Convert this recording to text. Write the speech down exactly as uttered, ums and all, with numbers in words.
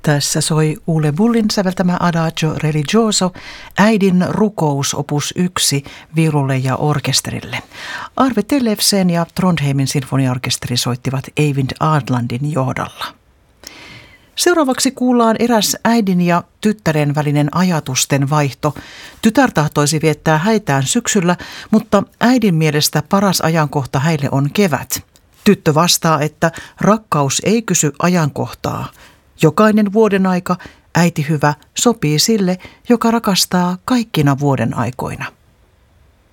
Tässä soi Uwe Bullin säveltämä Adagio Religioso, äidin rukous opus yksi viululle ja orkesterille. Arve Tellefsen ja Trondheimin sinfoniaorkesteri soittivat Eivind Adlandin johdolla. Seuraavaksi kuullaan eräs äidin ja tyttären välinen ajatusten vaihto. Tytär tahtoisi viettää häitään syksyllä, mutta äidin mielestä paras ajankohta häille on kevät. Tyttö vastaa, että rakkaus ei kysy ajankohtaa. Jokainen vuoden aika, äiti hyvä, sopii sille, joka rakastaa kaikkina vuoden aikoina.